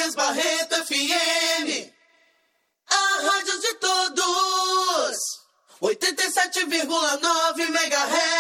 Elias Barreto FM, a rádio de todos, 87,9 MHz.